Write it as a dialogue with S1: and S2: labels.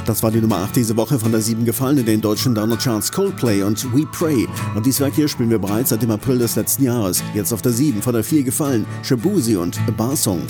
S1: Das war die Nummer 8 diese Woche, von der 7 gefallen in den deutschen Download-Charts Coldplay und We Pray. Und dieses Werk hier spielen wir bereits seit dem April des letzten Jahres. Jetzt auf der 7, von der 4 gefallen Shaboozey und A Bar Song.